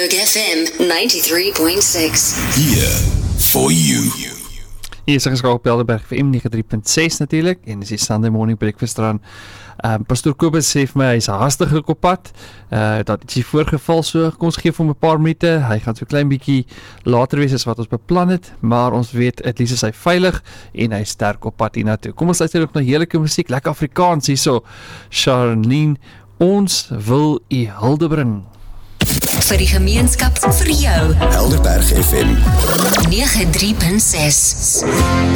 Joburg FM 93.6. Here for you. Hier is ingeskakel op Helderberg FM 93.6 natuurlijk, en dis die Sunday Morning Breakfast eraan. Pastoor Kobus sê vir my, hy is haastiglik op pad, dat iets hier voorgeval, so kom ons geef hom 'n paar minute, hy gaan so klein bietjie later wees as wat ons beplan het, maar ons weet, at least is hy veilig, en hy is sterk op pad hiernatoe. Kom ons luister ook na heerlike musiek, lekker Afrikaans hierso, Charlene, ons wil u hulde bring. Vir die gemeenskap, vir jou. Helderberg FM 93.6.